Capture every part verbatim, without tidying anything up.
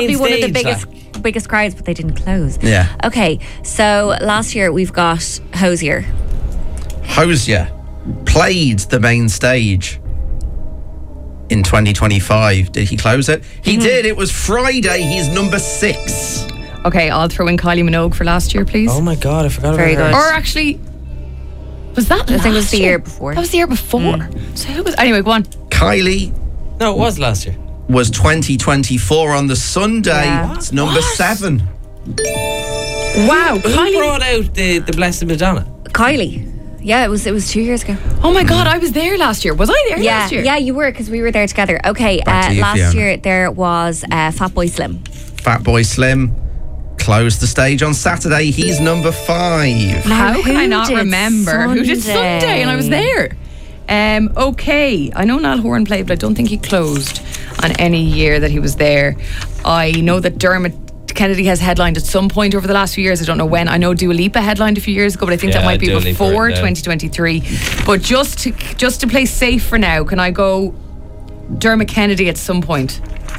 probably one of the stage, biggest like. biggest crowds, but they didn't close. Yeah. Okay, so last year we've got Hosier. Hosier played the main stage in twenty twenty-five. Did he close it? He Mm-hmm. did. It was Friday. He's number six. Okay, I'll throw in Kylie Minogue for last year, please. Oh my God, I forgot Very about good. her. Or actually, was that I think it was last the year? year before. That was the year before. So who was... Anyway, go on. Kylie No, it was last year. was twenty twenty-four on the Sunday. Yeah. It's number seven. Wow, Who Kylie... brought out the, the Blessed Madonna? Kylie. Yeah, it was it was two years ago. Oh my God, I was there last year. Was I there Yeah, last year? yeah, you were because we were there together. Okay, Back uh, to you, last Fiona. year there was uh, Fatboy Slim. Fatboy Slim closed the stage on Saturday. He's number five. How Now, can I who not did remember who did Sunday? Sunday? And I was there. Um, okay, I know Niall Horan played, but I don't think he closed on any year that he was there. I know that Dermot Kennedy has headlined at some point over the last few years. I don't know when. I know Dua Lipa headlined a few years ago, but I think that Yeah, might be Dua Lipa, before yeah. twenty twenty-three. But just to just to play safe for now, can I go Dermot Kennedy at some point?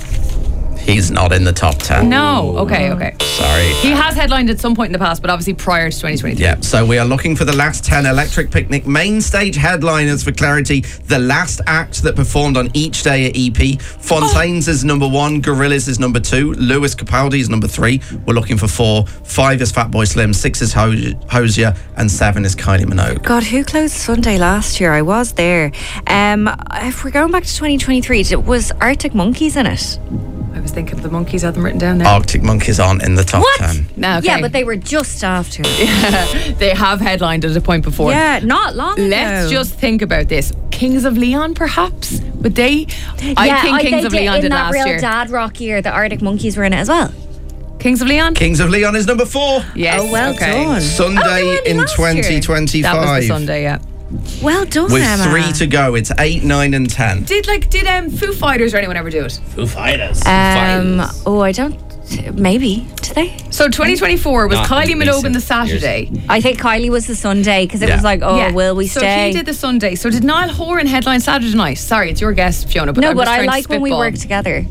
He's not in the top ten. No. Okay. Okay. Sorry. He has headlined at some point in the past, but obviously prior to twenty twenty-three. Yeah, so we are looking for the last ten Electric Picnic main stage headliners. For clarity, the last act that performed on each day at E P. Fontaines is number one, Gorillaz is number two, Lewis Capaldi is number three. We're looking for four. Five is Fatboy Slim, six is Ho- Hosier, and seven is Kylie Minogue. God, who closed Sunday last year? I was there. Um, if we're going back to twenty twenty-three, it was Arctic Monkeys in it. I was thinking the monkeys had them written down there. Arctic Monkeys on in the top What? ten. No, okay. Yeah, but they were just after. they have headlined at a point before. Yeah, not long ago. Let's just think about this. Kings of Leon, perhaps? Would they? I yeah, think I, Kings they of did, Leon in did that last real year. dad rock year, the Arctic Monkeys were in it as well. Kings of Leon? Kings of Leon is number four. Yes. Oh, well okay. done. Sunday Oh, they were in last year. twenty twenty-five. That was the Sunday, yeah. Well done, With Emma. three to go, it's eight, nine, and ten. Did like did um Foo Fighters or anyone ever do it? Foo Fighters. Foo Um, Fighters. oh, I don't. Maybe did they? So twenty twenty-four was Not Kylie in Minogue on the recent Saturday. I think Kylie was the Sunday because it Yeah. was like, oh, Yeah. will we so stay? he did the Sunday. So did Niall Horan headline Saturday night? Sorry, it's your guess, Fiona. But no, I'm but just I trying to like when we spitball. work together.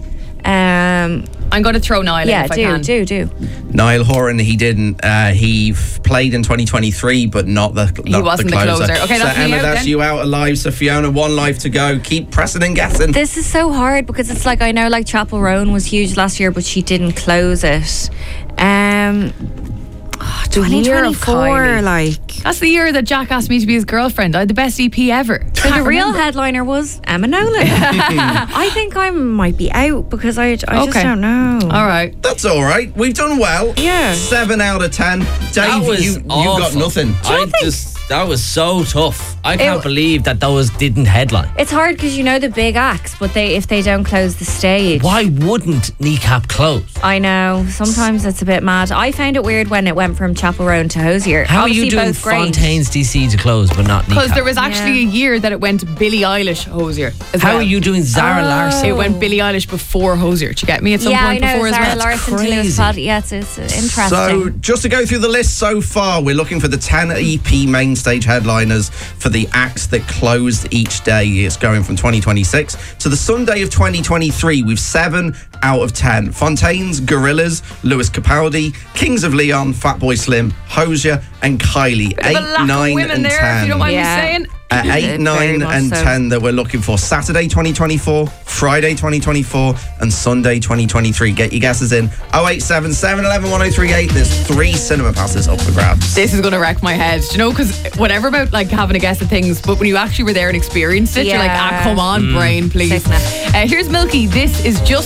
Um, I'm going to throw Niall yeah, in if I do, can. do, do. Niall Horan, he didn't. Uh, he f- played in twenty twenty-three, but not the not He wasn't the closer. closer. Okay, so that's me Emma, out that's then. you out alive. So Fiona, one life to go. Keep pressing and guessing. This is so hard because it's like I know like Chapel Roan was huge last year, but she didn't close it. Um, oh, twenty twenty-four, Kylie. like. That's the year that Jack asked me to be his girlfriend. I had the best E P ever. So the Can't real remember. headliner was Emma Nolan. I think I might be out because I, I just Okay. don't know. All right. That's all right. We've done well. Yeah. Seven out of ten. Dave, That was you you awful. got nothing. I just that was so tough. I can't It- believe that those didn't headline. It's hard because you know the big acts, but they if they don't close the stage. Why wouldn't Kneecap close? I know. Sometimes it's a bit mad. I found it weird when it went from Chapel Roan to Hosier. How Obviously are you doing both great. Fontaines D C to close but not Kneecap? Because there was actually a year that it went Billie Eilish Hosier. As How well. are you doing Zara Oh. Larson? It went Billie Eilish before Hosier. Do you get me? At some Yeah, I point know. before Sarah as well. Larson to Lewis crazy. Capaldi. Yeah, it's, it's interesting. So, just to go through the list so far, we're looking for the ten E P main stage headliners for the acts that closed each day. It's going from twenty twenty-six to the Sunday of twenty twenty-three. We've seven out of ten. Fontaines, Gorillaz, Lewis Capaldi, Kings of Leon, Fatboy Slim, Hosier, and Kylie. Bit of a Eight, lack of nine, women and there, ten. if you don't mind Yeah. me saying. At eight, Very nine, much and so. ten that we're looking for. Saturday twenty twenty-four, Friday twenty twenty-four, and Sunday twenty twenty-three. Get your guesses in. oh eight seven, seven one one, one oh three eight. There's three cinema passes up for grabs. This is going to wreck my head. Do you know? Because whatever about like having a guess at things, but when you actually were there and experienced it, you're like, ah, Yeah. come on, brain, please. Sickness. Uh, here's Milky. This is just.